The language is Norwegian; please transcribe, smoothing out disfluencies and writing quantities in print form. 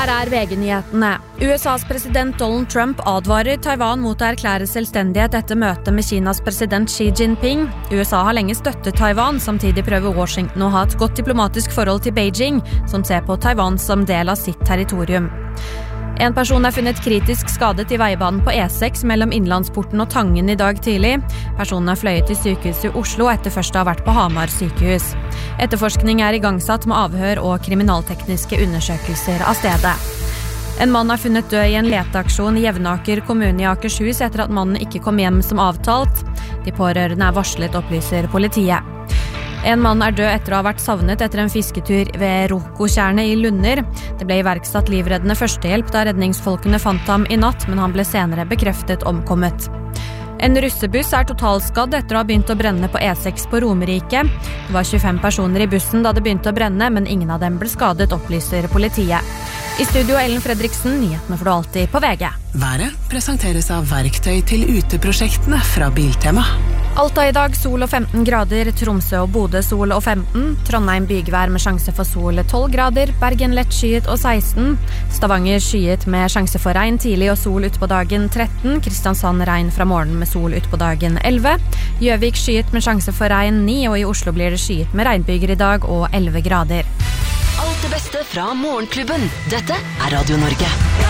Her VG-nyhetene. USAs president Donald Trump advarer Taiwan mot å erklære selvstendighet etter møtet med Kinas president Xi Jinping. USA har lenge støttet Taiwan, samtidig prøver Washington å ha et godt diplomatisk forhold til Beijing, som ser på Taiwan som del av sitt territorium. En person funnet kritisk skadet i veibanen på E6 mellom Innlandsporten og Tangen i dag tidlig. Personen fløyet til sykehuset i Oslo etter først å ha vært på Hamar sykehus. Etterforskning igangsatt med avhør og kriminaltekniske undersøkelser av stedet. En mann funnet død i en leteaksjon i Jevnaker kommune i Akershus etter at mannen ikke kom hjem som avtalt. De pårørende varslet, opplyser politiet. En mann død etter å ha vært savnet etter en fisketur ved Rokotjernet i Lunder. Det ble iverksatt livreddende førstehjelp da redningsfolkene fant ham i natt, men han ble senere bekreftet omkommet. En russebuss totalskadd etter å ha begynt å brenne på E6 på Romerike. Det var 25 personer i bussen da det begynte å brenne, men ingen av dem ble skadet, opplyser politiet. I studio Ellen Fredriksen, nyhetene får du alltid på VG. Været presenteres av verktøy til uteprosjektene fra Biltema. Alta i dag, sol og 15 grader, Tromsø og Bodø sol og 15, Trondheim bygvær med sjanse for sol 12 grader, Bergen lett skyet og 16, Stavanger skyet med sjanse for regn tidlig og sol ut på dagen 13, Kristiansand regn fra morgenen med sol ut på dagen 11, Gjøvik skyet med sjanse for regn 9, og i Oslo blir det skyet med regnbyger i dag og 11 grader. Alt det beste fra Morgenklubben. Dette Radio Norge.